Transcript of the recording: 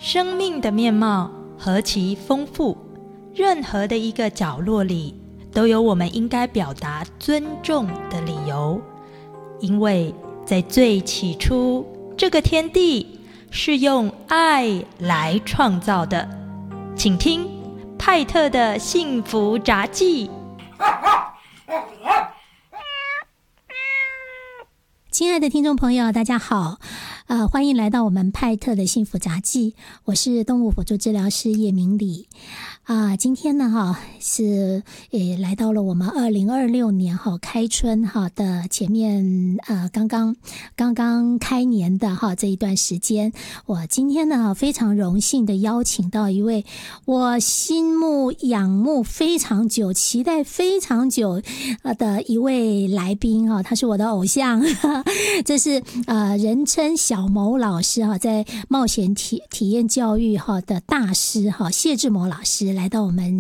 生命的面貌何其丰富，任何的一个角落里都有我们应该表达尊重的理由。因为在最起初，这个天地是用爱来创造的。请听派特的幸福杂记。 亲爱的听众朋友，大家好，欢迎来到我们派特的幸福杂记，我是动物辅助治疗师叶明礼。今天呢是来到了我们2026年开春的前面，刚刚开年的这一段时间。我今天呢非常荣幸的邀请到一位我心目仰慕非常久、期待非常久的一位来宾他是我的偶像，这是人称小谋老师在冒险体验教育的大师谢志谋老师来到我们